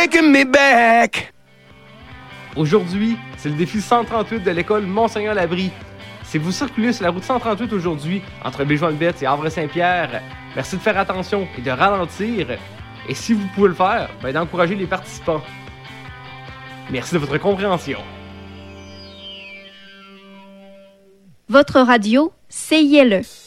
taking me back. Aujourd'hui, c'est le défi 138 de l'école Monseigneur-Labrie. Si vous circulez sur la route 138 aujourd'hui, entre Béjoin-de-Betz et Havre-Saint-Pierre, merci de faire attention et de ralentir. Et si vous pouvez le faire, d'encourager les participants. Merci de votre compréhension. Votre radio, CILE.